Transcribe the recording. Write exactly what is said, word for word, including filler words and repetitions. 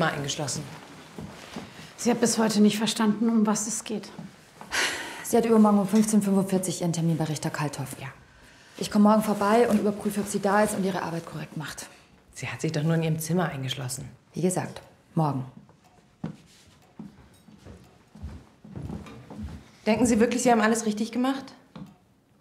Zimmer eingeschlossen. Sie hat bis heute nicht verstanden, um was es geht. Sie hat übermorgen um fünfzehn Uhr fünfundvierzig ihren Termin bei Richter Kalthoff. Ja. Ich komme morgen vorbei und überprüfe, ob sie da ist und ihre Arbeit korrekt macht. Sie hat sich doch nur in ihrem Zimmer eingeschlossen. Wie gesagt, morgen. Denken Sie wirklich, Sie haben alles richtig gemacht?